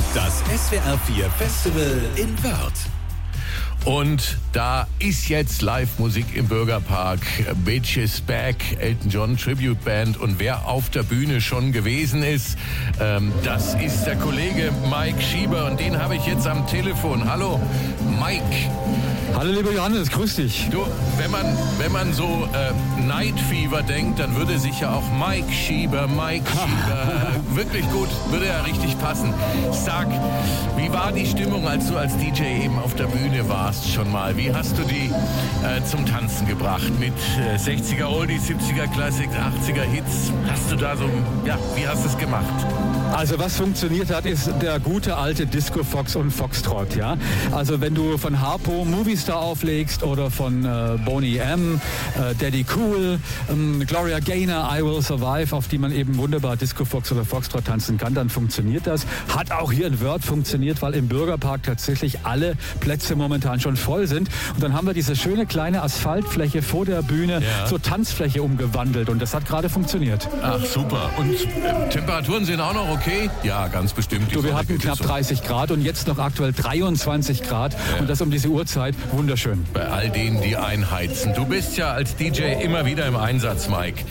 Das SWR4 Festival in Wörth. Und da ist jetzt Live-Musik im Bürgerpark. Bitches Back, Elton John Tribute Band. Und wer auf der Bühne schon gewesen ist, das ist der Kollege Mike Schieber. Und den habe ich jetzt am Telefon. Hallo, Mike. Hallo lieber Johannes, grüß dich. Du, wenn man so Night Fever denkt, dann würde sich ja auch Mike Schieber wirklich gut, würde ja richtig passen. Sag, wie war die Stimmung, als du als DJ eben auf der Bühne warst schon mal? Wie hast du die zum Tanzen gebracht? Mit 60er Oldies, 70er Classics, 80er Hits? Hast du da so, wie hast du es gemacht? Also was funktioniert hat, ist der gute alte Disco Fox und Foxtrot, ja. Also wenn du von Harpo Movistar auflegst oder von Boney M, Daddy Cool, Gloria Gaynor, I Will Survive, auf die man eben wunderbar Disco Fox oder Foxtrot tanzen kann, dann funktioniert das. Hat auch hier in Wörth funktioniert, weil im Bürgerpark tatsächlich alle Plätze momentan schon voll sind. Und dann haben wir diese schöne kleine Asphaltfläche vor der Bühne zur Tanzfläche umgewandelt und das hat gerade funktioniert. Ach super. Und Temperaturen sind auch noch okay? Ja, ganz bestimmt. Wir hatten knapp 30 Grad und jetzt noch aktuell 23 Grad und das um diese Uhrzeit. Wunderschön. Bei all denen, die einheizen. Du bist ja als DJ immer wieder im Einsatz, Mike.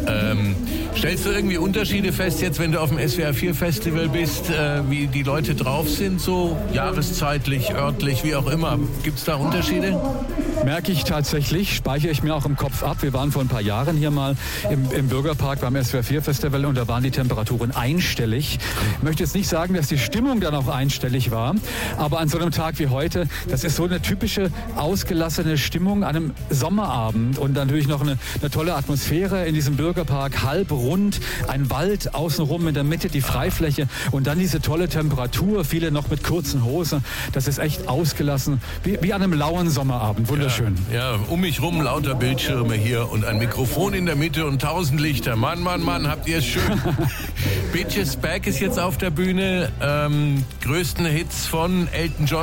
Stellst du irgendwie Unterschiede fest, jetzt wenn du auf dem SWR4 Festival bist, wie die Leute drauf sind, so jahreszeitlich, örtlich, wie auch immer? Gibt es da Unterschiede? Merke ich tatsächlich, speichere ich mir auch im Kopf ab. Wir waren vor ein paar Jahren hier mal im Bürgerpark beim SWR4 Festival und da waren die Temperaturen einstellig. Ich möchte jetzt nicht sagen, dass die Stimmung dann auch einstellig war, aber an so einem Tag wie heute, das ist so eine typische ausgelassene Stimmung an einem Sommerabend und dann natürlich noch eine tolle Atmosphäre in diesem Bürgerpark, halb rund, ein Wald außenrum, in der Mitte die Freifläche und dann diese tolle Temperatur, viele noch mit kurzen Hosen. Das ist echt ausgelassen, wie an einem lauen Sommerabend. Wunderschön. Ja, um mich rum lauter Bildschirme hier und ein Mikrofon in der Mitte und 1000 Lichter. Mann, habt ihr es schön. Bitches Back ist jetzt auf der Bühne. Größten Hits von Elton John.